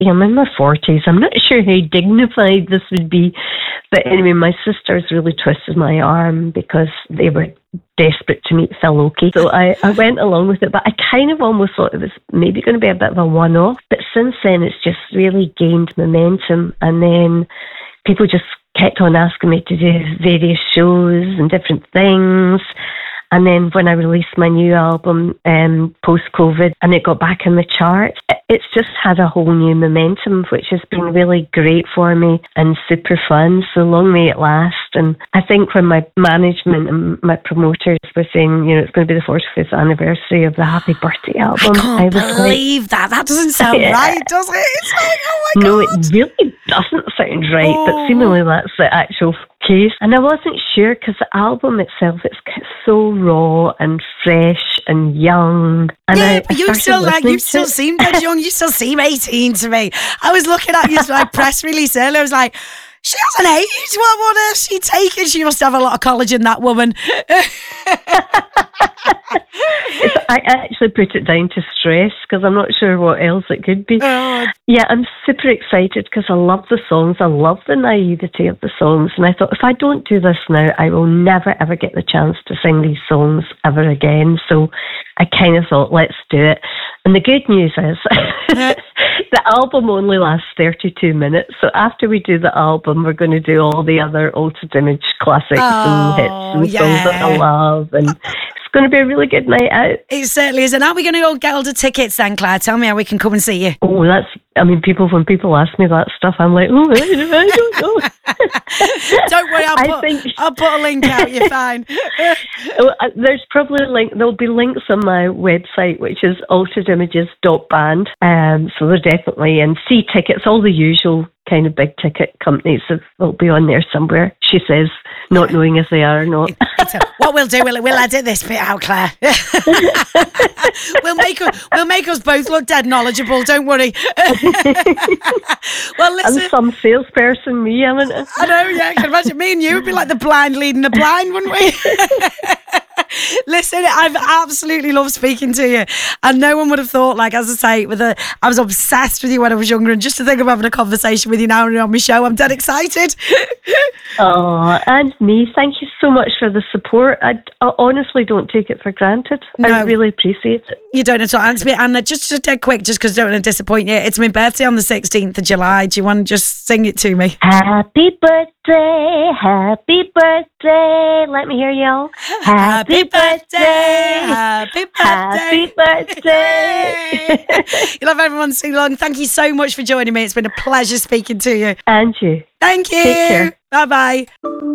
I'm in my 40s. I'm not sure how dignified this would be. But anyway, my sisters really twisted my arm because they were desperate to meet Phil Oakey. So I went along with it, but I kind of almost thought it was maybe going to be a bit of a one-off. But since then, it's just really gained momentum. And then people just kept on asking me to do various shows and different things. And then when I released my new album post-COVID and it got back in the charts, it's just had a whole new momentum, which has been really great for me and super fun. So long may it last. And I think when my management and my promoters were saying, it's going to be the 45th anniversary of the Happy Birthday album, I can't believe that. That doesn't sound right, does it? It's like, oh my God. No, it really doesn't sound right, but seemingly that's the actual case. And I wasn't sure because the album itself, it's so raw and fresh and young. And but you still seem that young. You still seem 18 to me. I was looking at your press release earlier. I was like, she hasn't aged. What on earth she taking? She must have a lot of collagen, that woman. I actually put it down to stress because I'm not sure what else it could be. Oh. Yeah, I'm super excited because I love the songs. I love the naivety of the songs. And I thought, if I don't do this now, I will never, ever get the chance to sing these songs ever again. So I kind of thought, let's do it. And the good news is the album only lasts 32 minutes. So after we do the album, we're going to do all the other Altered Image classics and hits and songs that I love. And it's going to be a really good night out. It certainly is. And are we going to go get all the tickets then, Claire? Tell me how we can come and see you. Oh, when people ask me that stuff, I'm like, I don't know. Don't worry, I'll put a link out. You're fine. There'll be links on my website, which is alteredimages.band. So they're definitely in. See tickets, all the usual kind of big ticket companies will be on there somewhere, she says, not knowing if they are or not. What we'll do, we'll edit this bit out, Claire. we'll make us both look dead knowledgeable, don't worry. Well, listen. I'm some salesperson, me, haven't I? I know, yeah, I can imagine me and you would be like the blind leading the blind, wouldn't we? Listen, I've absolutely loved speaking to you, and no one would have thought, like, as I say, I was obsessed with you when I was younger, and just to think of having a conversation with you now and on my show, I'm dead excited. Oh, and me, thank you so much for the support. I honestly don't take it for granted. No, I really appreciate it. You don't at all. And just dead quick, just because I don't want to disappoint you, it's my birthday on the 16th of July. Do you want to just sing it to me? Happy birthday, happy birthday. Let me hear y'all. Happy birthday, happy birthday, happy birthday. You'll have everyone sing along. Thank you so much for joining me. It's been a pleasure speaking to you. And you. Thank you. Take care. Bye-bye.